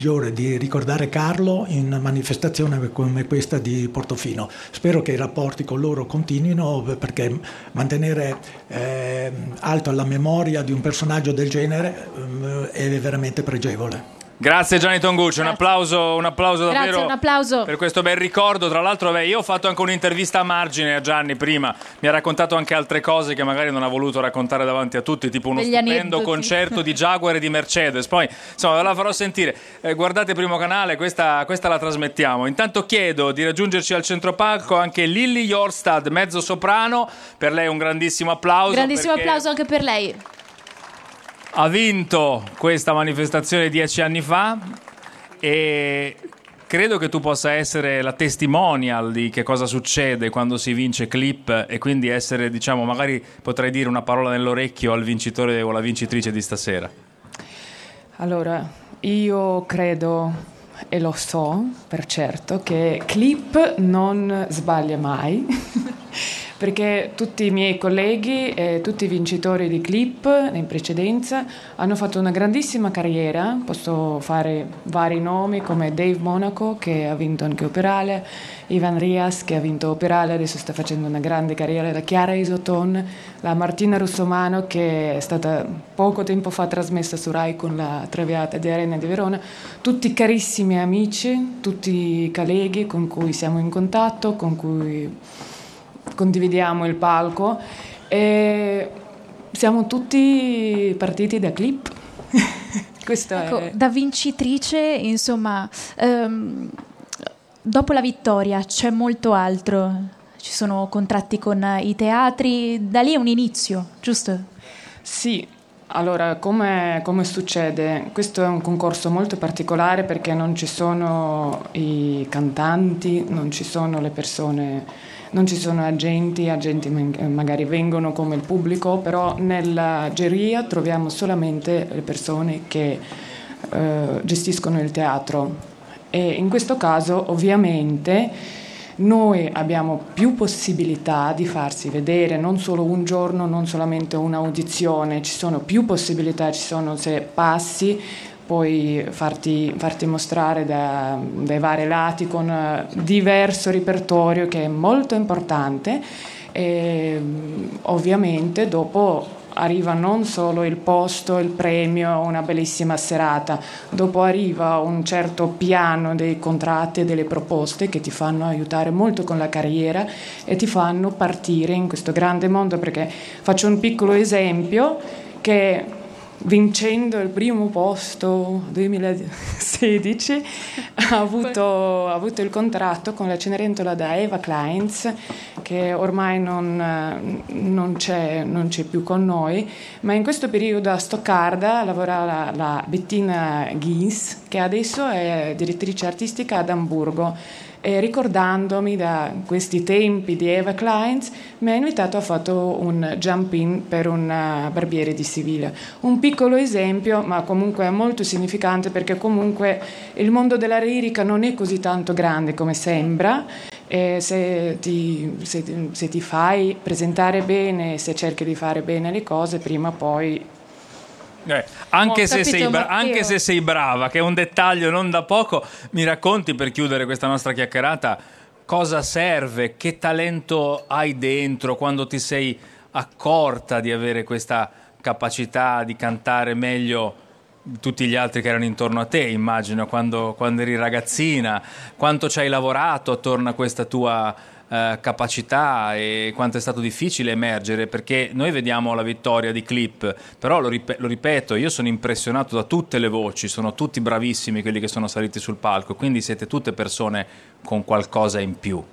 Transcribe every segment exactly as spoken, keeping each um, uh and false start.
di ricordare Carlo in una manifestazione come questa di Portofino. Spero che i rapporti con loro continuino, perché mantenere eh, alta la memoria di un personaggio del genere eh, è veramente pregevole. Grazie Gianni Tongucci, un applauso, un applauso davvero. Grazie, un applauso per questo bel ricordo. Tra l'altro, beh, io ho fatto anche un'intervista a margine a Gianni prima, mi ha raccontato anche altre cose che magari non ha voluto raccontare davanti a tutti, tipo uno Degli stupendo aneddoti. concerto di Jaguar e di Mercedes. Poi insomma ve la farò sentire. Eh, guardate Primo Canale, questa, questa la trasmettiamo. Intanto chiedo di raggiungerci al centropalco anche Lily Jorstad, mezzo soprano. Per lei un grandissimo applauso. Grandissimo perché... applauso anche per lei. ha vinto questa manifestazione dieci anni fa e credo che tu possa essere la testimonial di che cosa succede quando si vince Clip, e quindi essere, diciamo, magari potrei dire una parola nell'orecchio al vincitore o alla vincitrice di stasera. Allora, io credo e lo so per certo che Clip non sbaglia mai perché tutti i miei colleghi e tutti i vincitori di Clip in precedenza hanno fatto una grandissima carriera. Posso fare vari nomi come Dave Monaco, che ha vinto anche Operale, Ivan Rias, che ha vinto Operale, adesso sta facendo una grande carriera, la Chiara Isoton, la Martina Russomano, che è stata poco tempo fa trasmessa su Rai con la Traviata di Arena di Verona. Tutti carissimi amici, tutti colleghi con cui siamo in contatto, con cui condividiamo il palco, e siamo tutti partiti da Clip. Questo ecco, è... da vincitrice, insomma, ehm, dopo la vittoria c'è molto altro. Ci sono contratti con i teatri, da lì è un inizio, giusto? Sì. Allora, come, come succede? Questo è un concorso molto particolare perché non ci sono i cantanti, non ci sono le persone, non ci sono agenti, agenti magari vengono come il pubblico, però nella giuria troviamo solamente le persone che eh, gestiscono il teatro. E in questo caso, ovviamente, noi abbiamo più possibilità di farsi vedere, non solo un giorno, non solamente un'audizione, ci sono più possibilità, ci sono, se passi puoi farti, farti mostrare da, dai vari lati con uh, diverso repertorio, che è molto importante, e ovviamente dopo arriva non solo il posto, il premio, una bellissima serata, dopo arriva un certo piano dei contratti e delle proposte che ti fanno aiutare molto con la carriera e ti fanno partire in questo grande mondo, perché faccio un piccolo esempio che vincendo il primo posto duemilasedici ha avuto, ha avuto il contratto con la Cenerentola da Eva Kleins, che ormai non, non, c'è, non c'è più con noi, ma in questo periodo a Stoccarda lavora la, la Bettina Gies, che adesso è direttrice artistica ad Amburgo. E ricordandomi da questi tempi di Eva Kleins, mi ha invitato, a fatto un jump in per un barbiere di Siviglia. Un piccolo esempio, ma comunque molto significante, perché comunque il mondo della lirica non è così tanto grande come sembra. E se ti, se, se ti fai presentare bene, se cerchi di fare bene le cose, prima o poi... Eh, anche, se capito, sei bra- Matteo. anche se sei brava, che è un dettaglio non da poco, mi racconti, per chiudere questa nostra chiacchierata, cosa serve, che talento hai dentro, quando ti sei accorta di avere questa capacità di cantare meglio di tutti gli altri che erano intorno a te, immagino, quando, quando eri ragazzina, quanto ci hai lavorato attorno a questa tua eh, capacità e quanto è stato difficile emergere, perché noi vediamo la vittoria di Clip, però lo, rip- lo ripeto, io sono impressionato da tutte le voci, sono tutti bravissimi quelli che sono saliti sul palco, quindi siete tutte persone con qualcosa in più.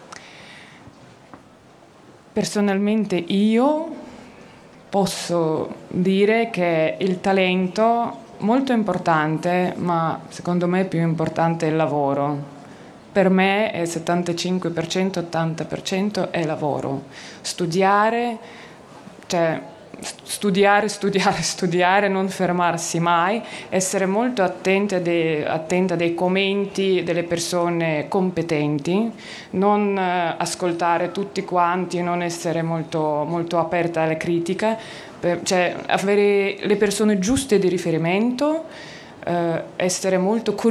Personalmente io posso dire che il talento è molto importante, ma secondo me più importante è il lavoro. Per me è settantacinque per cento, ottanta per cento è lavoro. Studiare, cioè studiare, studiare, studiare, non fermarsi mai, essere molto attenta dei, attenta dei commenti delle persone competenti, non eh, ascoltare tutti quanti, non essere molto, molto aperta alla critica, per, cioè avere le persone giuste di riferimento, eh, essere molto curiosi